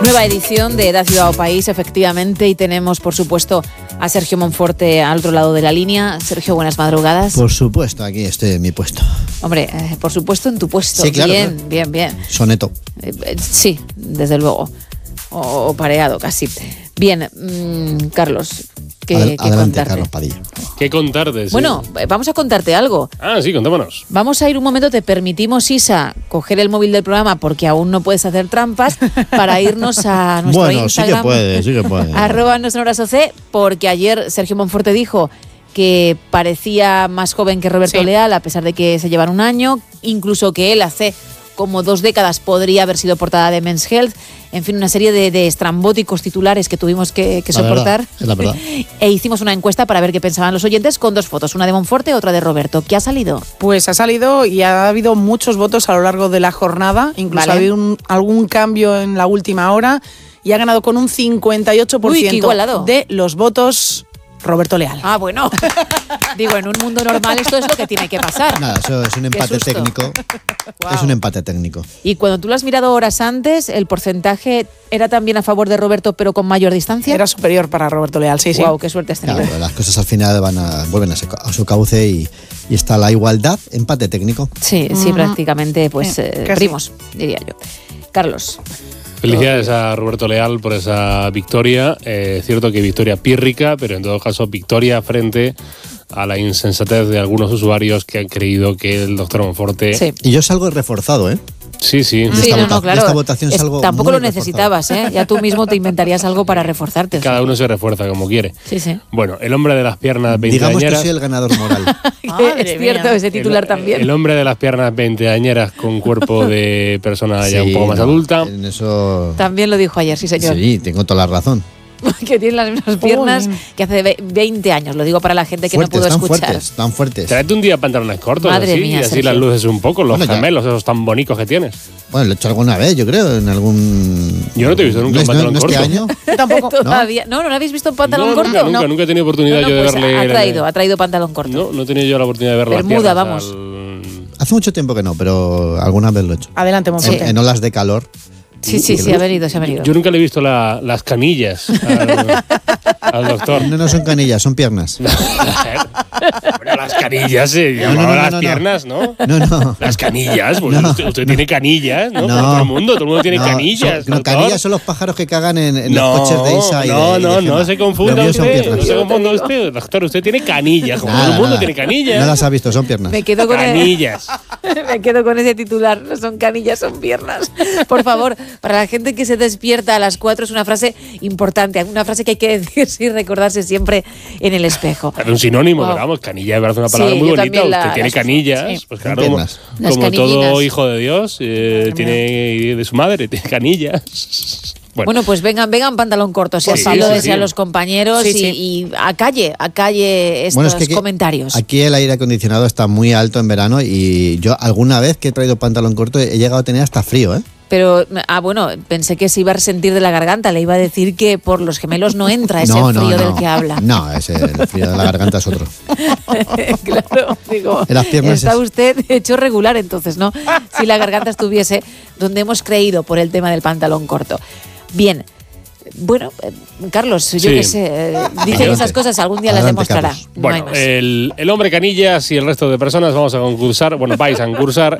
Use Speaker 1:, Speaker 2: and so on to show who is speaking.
Speaker 1: Nueva edición de Da Ciudad o País, efectivamente, y tenemos, por supuesto, a Sergio Monforte al otro lado de la línea. Sergio, buenas madrugadas.
Speaker 2: Por supuesto, aquí estoy en mi puesto.
Speaker 1: Hombre, por supuesto en tu puesto.
Speaker 2: Sí, claro.
Speaker 1: Bien,
Speaker 2: claro.
Speaker 1: bien.
Speaker 2: Soneto.
Speaker 1: Sí, desde luego. O pareado, casi. Bien, Carlos, ¿qué
Speaker 2: Adelante,
Speaker 1: contarte?
Speaker 2: Carlos Padilla.
Speaker 3: ¿Qué contarte? Sí.
Speaker 1: Bueno, vamos a contarte algo.
Speaker 3: Sí, contémonos.
Speaker 1: Vamos a ir un momento, te permitimos, Isa, coger el móvil del programa porque aún no puedes hacer trampas para irnos a nuestro Instagram.
Speaker 2: Bueno, sí que puede.
Speaker 1: @NoSonorasOC, porque ayer Sergio Monforte dijo que parecía más joven que Roberto Leal, a pesar de que se llevan un año, incluso que él hace como 2 décadas podría haber sido portada de Men's Health. En fin, una serie de estrambóticos titulares que tuvimos que soportar.
Speaker 2: Es la verdad.
Speaker 1: E hicimos una encuesta para ver qué pensaban los oyentes con 2 fotos, una de Monforte, otra de Roberto. ¿Qué ha salido?
Speaker 4: Pues ha salido y ha habido muchos votos a lo largo de la jornada. Incluso ha habido algún cambio en la última hora y ha ganado con un 58% de los votos Roberto Leal.
Speaker 1: Ah, bueno. Digo, en un mundo normal esto es lo que tiene que pasar.
Speaker 2: Nada, eso es un empate técnico.
Speaker 1: Wow.
Speaker 2: Es un empate técnico.
Speaker 1: Y cuando tú lo has mirado horas antes, ¿el porcentaje era también a favor de Roberto, pero con mayor distancia?
Speaker 4: Era superior para Roberto Leal, sí.
Speaker 1: Wow, qué suerte has tenido.
Speaker 2: Claro, las cosas al final vuelven a su cauce y está la igualdad, empate técnico.
Speaker 1: Sí, prácticamente, pues primos, diría yo. Carlos.
Speaker 3: Felicidades a Roberto Leal por esa victoria. Es cierto que victoria pírrica, pero en todo caso victoria frente a la insensatez de algunos usuarios que han creído que el doctor Monforte...
Speaker 1: Sí.
Speaker 2: Y yo salgo reforzado, ¿eh?
Speaker 3: Sí.
Speaker 1: Claro.
Speaker 2: Esta votación salgo
Speaker 1: tampoco
Speaker 2: muy
Speaker 1: lo necesitabas, ¿eh? Ya tú mismo te inventarías algo para reforzarte.
Speaker 3: Cada uno se refuerza como quiere.
Speaker 1: Sí.
Speaker 3: Bueno, el hombre de las piernas veinteañeras...
Speaker 2: Digamos que soy el ganador moral.
Speaker 1: Es cierto, ese titular también.
Speaker 3: El hombre de las piernas veinteañeras con cuerpo de persona ya un poco más adulta.
Speaker 2: En eso...
Speaker 1: También lo dijo ayer, sí señor.
Speaker 2: Sí, tengo toda la razón.
Speaker 1: Que tiene las mismas piernas que hace 20 años. Lo digo para la gente que no pudo escuchar.
Speaker 2: Tan fuertes.
Speaker 3: Tráete un día pantalones cortos.
Speaker 1: Madre
Speaker 3: así,
Speaker 1: mía,
Speaker 3: y así
Speaker 1: Sergio.
Speaker 3: las luces un poco, los
Speaker 2: Bueno,
Speaker 3: gemelos esos tan bonitos que tienes.
Speaker 2: Bueno, lo he hecho alguna vez, yo creo, en algún...
Speaker 3: Yo no te he visto nunca en pantalón corto.
Speaker 2: ¿Este año?
Speaker 4: Tampoco.
Speaker 1: Todavía. ¿No lo habéis visto en pantalón corto?
Speaker 3: Nunca he tenido oportunidad yo de
Speaker 1: pues
Speaker 3: verle...
Speaker 1: ha traído pantalón corto.
Speaker 3: No he tenido yo la oportunidad de verle las
Speaker 1: Bermuda,
Speaker 3: piernas
Speaker 1: vamos.
Speaker 2: Hace mucho tiempo que no, pero alguna vez lo he hecho.
Speaker 4: Adelante, Monforte.
Speaker 2: En olas de calor.
Speaker 1: Sí, se ha venido.
Speaker 3: Yo nunca le he visto las canillas al doctor.
Speaker 2: No son canillas, son piernas.
Speaker 3: Pero las canillas se llamaban las piernas, ¿no?
Speaker 2: No.
Speaker 3: Las canillas, pues usted tiene canillas, ¿no? Todo el mundo tiene canillas.
Speaker 2: Canillas son los pájaros que cagan en los coches de Isa y
Speaker 3: no se confunda
Speaker 2: usted.
Speaker 3: Doctor, usted tiene canillas, como todo el mundo tiene canillas.
Speaker 2: No las ha visto, son piernas.
Speaker 1: Me quedo con
Speaker 3: canillas.
Speaker 1: Me quedo con ese titular. No son canillas, son piernas. Por favor, para la gente que se despierta a las 4 es una frase importante, una frase que hay que decirse y recordarse siempre en el espejo.
Speaker 3: Es un sinónimo, pero vamos, canilla me parece una palabra muy bonita. Usted tiene canillas, pues claro, como todo hijo de Dios, tiene de su madre, tiene canillas.
Speaker 1: Bueno, pues vengan pantalón corto, si así lo desean los compañeros y a calle estos comentarios.
Speaker 2: Aquí el aire acondicionado está muy alto en verano y yo alguna vez que he traído pantalón corto he llegado a tener hasta frío, ¿eh?
Speaker 1: Pero, pensé que se iba a resentir de la garganta. Le iba a decir que por los gemelos no entra ese frío del que habla.
Speaker 2: No, el frío de la garganta es otro.
Speaker 1: Claro, digo, está usted hecho regular entonces, ¿no? Si la garganta estuviese donde hemos creído por el tema del pantalón corto. Bien. Bueno, Carlos, yo qué sé, dicen esas cosas, algún día las demostrará.
Speaker 3: Bueno, el hombre canillas y el resto de personas vais a concursar